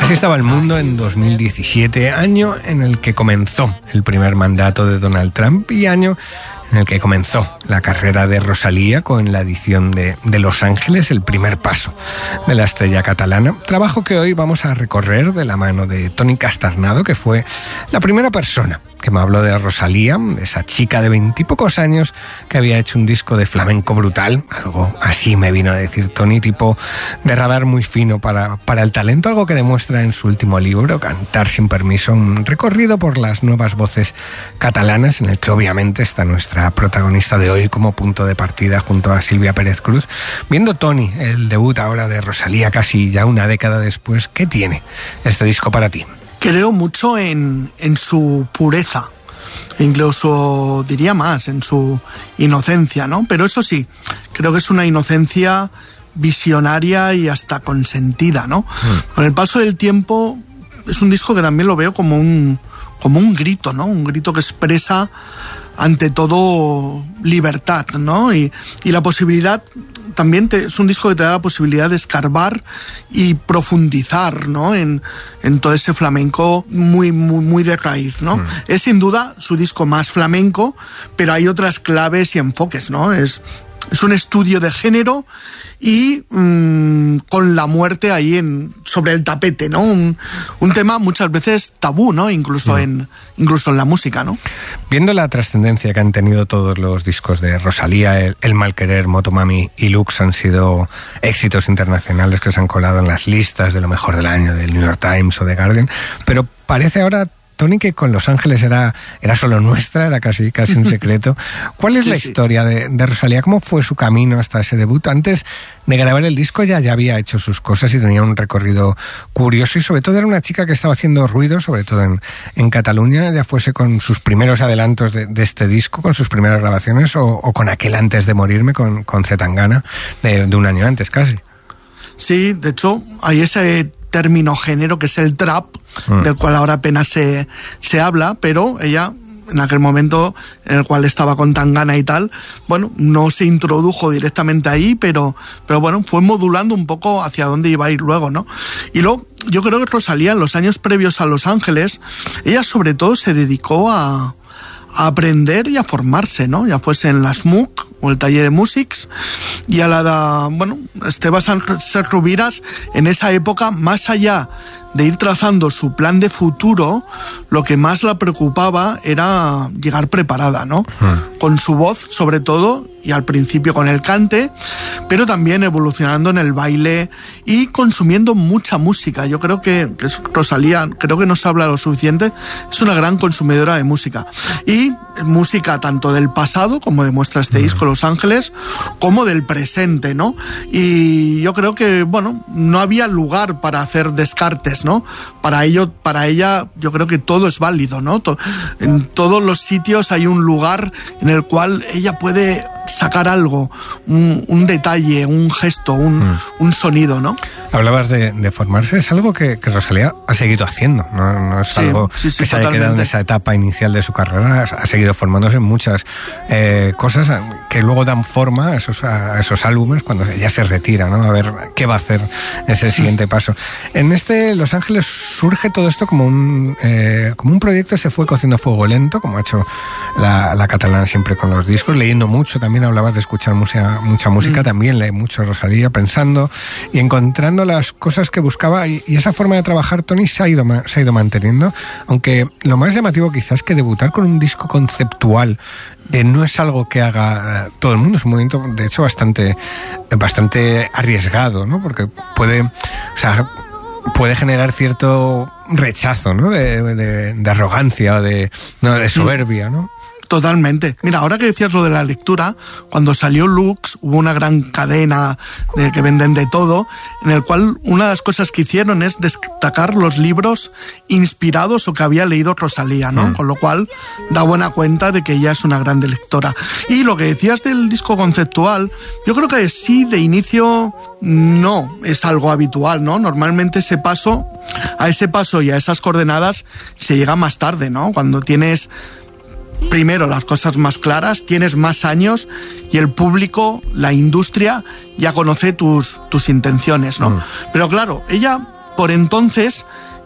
Así estaba el mundo en 2017, año en el que comenzó el primer mandato de Donald Trump y año en el que comenzó la carrera de Rosalía con la edición de Los Ángeles, el primer paso de la estrella catalana. Trabajo que hoy vamos a recorrer de la mano de Toni Castarnado, que fue la primera persona que me habló de Rosalía, esa chica de 20 y pocos años que había hecho un disco de flamenco brutal, algo así me vino a decir Toni, tipo de radar muy fino para el talento, algo que demuestra en su último libro, Cantar sin permiso, un recorrido por las nuevas voces catalanas, en el que obviamente está nuestra protagonista de hoy como punto de partida junto a Silvia Pérez Cruz. Viendo Toni, el debut ahora de Rosalía casi ya una década después, ¿qué tiene este disco para ti? Creo mucho en su pureza, incluso diría más, en su inocencia, ¿no? Pero eso sí, creo que es una inocencia visionaria y hasta consentida, ¿no? Con el paso del tiempo es un disco que también lo veo como un grito, ¿no? Un grito que expresa ante todo libertad, ¿no? Y la posibilidad, también es un disco que te da la posibilidad de escarbar y profundizar, ¿no? En todo ese flamenco muy de raíz, ¿no? Es sin duda su disco más flamenco, pero hay otras claves y enfoques, ¿no? Es un estudio de género y con la muerte ahí sobre el tapete, ¿no? Un tema muchas veces tabú, ¿no? Incluso en la música, ¿no? Viendo la trascendencia que han tenido todos los discos de Rosalía, El Malquerer, Motomami y Lux han sido éxitos internacionales que se han colado en las listas de lo mejor del año del New York Times o de Guardian, pero parece ahora, Toni, que con Los Ángeles era solo nuestra, era casi un secreto. ¿Cuál es la historia de Rosalía? ¿Cómo fue su camino hasta ese debut? Antes de grabar el disco ya había hecho sus cosas y tenía un recorrido curioso y sobre todo era una chica que estaba haciendo ruido, sobre todo en Cataluña, ya fuese con sus primeros adelantos de este disco, con sus primeras grabaciones o con aquel Antes de morirme con Zetangana de un año antes casi. Sí, de hecho hay ese término género que es el trap, del cual ahora apenas se habla, pero ella en aquel momento en el cual estaba con Tangana y tal, bueno, no se introdujo directamente ahí, pero bueno, fue modulando un poco hacia dónde iba a ir luego, ¿no? Y luego, yo creo que Rosalía en los años previos a Los Ángeles, ella sobre todo se dedicó a aprender y a formarse, ¿no? Ya fuese en la SMUC o el taller de Musics y a Esteve Sánchez Rovires en esa época, más allá de ir trazando su plan de futuro, lo que más la preocupaba era llegar preparada, ¿no? Con su voz, sobre todo, y al principio con el cante, pero también evolucionando en el baile y consumiendo mucha música. Yo creo que Rosalía, creo que no se habla lo suficiente, es una gran consumidora de música. Y música tanto del pasado, como demuestra este disco Los Ángeles, como del presente, ¿no? Y yo creo que, no había lugar para hacer descartes, ¿no? Para ella, yo creo que todo es válido, ¿no? En todos los sitios hay un lugar en el cual ella puede sacar algo, un detalle, un gesto, un sonido, ¿no? Hablabas de formarse, es algo que Rosalía ha seguido haciendo, no es algo que se haya quedado en esa etapa inicial de su carrera, ha seguido formándose en muchas cosas que luego dan forma a esos álbumes cuando ella se retira, ¿no? A ver qué va a hacer ese siguiente paso. En Los Ángeles surge todo esto como un proyecto, se fue cociendo a fuego lento, como ha hecho la catalana siempre con los discos, leyendo mucho, también hablabas de escuchar mucha música, también leí mucho Rosalía, pensando y encontrando las cosas que buscaba y esa forma de trabajar, Toni, se ha ido manteniendo, aunque lo más llamativo quizás que debutar con un disco conceptual no es algo que haga todo el mundo, es un movimiento de hecho bastante arriesgado, ¿no? Porque puede generar cierto rechazo, ¿no? De arrogancia o de soberbia, ¿no? Totalmente. Mira, ahora que decías lo de la lectura, cuando salió Lux hubo una gran cadena que venden de todo, en el cual una de las cosas que hicieron es destacar los libros inspirados o que había leído Rosalía, ¿no? Con lo cual da buena cuenta de que ella es una gran lectora. Y lo que decías del disco conceptual, yo creo que sí, de inicio no es algo habitual, ¿no? Normalmente a ese paso y a esas coordenadas se llega más tarde, ¿no? Cuando tienes primero las cosas más claras, tienes más años y el público, la industria, ya conoce tus intenciones, ¿no? Pero claro, ella por entonces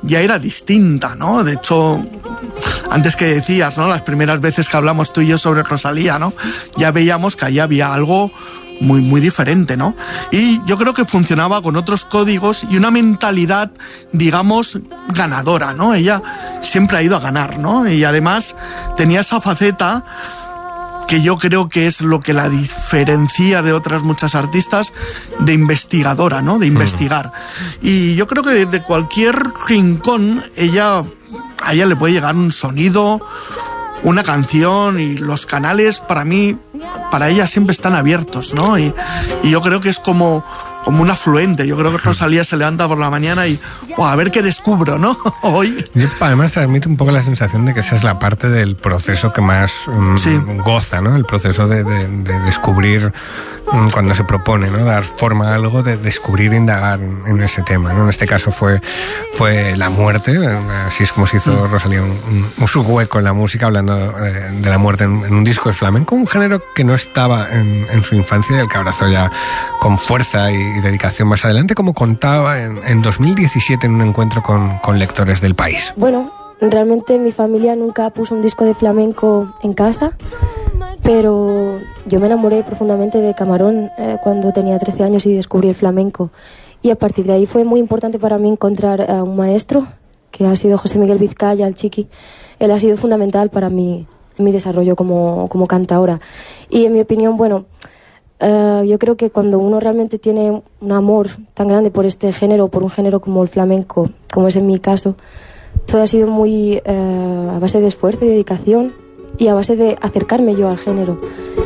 ya era distinta, ¿no? De hecho, antes que decías, ¿no? Las primeras veces que hablamos tú y yo sobre Rosalía, ¿no? Ya veíamos que ahí había algo muy, muy diferente, ¿no? Y yo creo que funcionaba con otros códigos y una mentalidad, digamos, ganadora, ¿no? Ella siempre ha ido a ganar, ¿no? Y además tenía esa faceta que yo creo que es lo que la diferencia de otras muchas artistas, de investigadora, ¿no? De investigar. Y yo creo que desde cualquier rincón a ella le puede llegar un sonido, una canción, y los canales para ella siempre están abiertos, ¿no? Y yo creo que es como un afluente. Yo creo que Rosalía se levanta por la mañana y a ver qué descubro, ¿no? Hoy. Y además transmite un poco la sensación de que esa es la parte del proceso que más goza, ¿no? El proceso de descubrir, cuando se propone, ¿no? Dar forma a algo, de descubrir e indagar en ese tema, ¿no? En este caso fue la muerte. Así es como se hizo Rosalía su hueco en la música, hablando de la muerte en un disco de flamenco, un género que no estaba en su infancia y el que abrazó ya con fuerza y dedicación más adelante, como contaba en 2017 en un encuentro con lectores del País. Bueno, realmente mi familia nunca puso un disco de flamenco en casa, pero yo me enamoré profundamente de Camarón cuando tenía 13 años y descubrí el flamenco, y a partir de ahí fue muy importante para mí encontrar a un maestro, que ha sido José Miguel Vizcaya, el Chiqui. Él ha sido fundamental para mí en mi desarrollo como cantaora, y en mi opinión, bueno, yo creo que cuando uno realmente tiene un amor tan grande por este género, por un género como el flamenco, como es en mi caso, todo ha sido muy a base de esfuerzo y dedicación, y a base de acercarme yo al género.